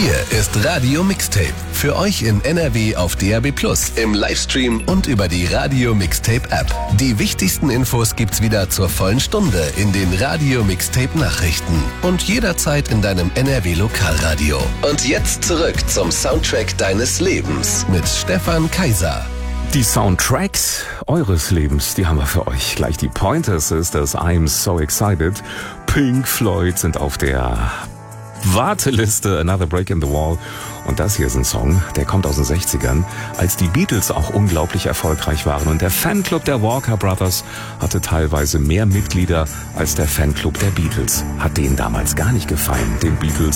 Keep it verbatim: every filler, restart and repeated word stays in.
Hier ist Radio Mixtape. Für euch in N R W auf D A B plus, im Livestream und über die Radio Mixtape App. Die wichtigsten Infos gibt's wieder zur vollen Stunde in den Radio Mixtape Nachrichten und jederzeit in deinem N R W Lokalradio. Und jetzt zurück zum Soundtrack deines Lebens mit Stefan Kaiser. Die Soundtracks eures Lebens, die haben wir für euch. Gleich die Pointers ist das I'm So Excited. Pink Floyd sind auf der Warteliste, Another Break in the Wall. Und das hier ist ein Song, der kommt aus den sechzigern, als die Beatles auch unglaublich erfolgreich waren. Und der Fanclub der Walker Brothers hatte teilweise mehr Mitglieder als der Fanclub der Beatles. Hat denen damals gar nicht gefallen, den Beatles.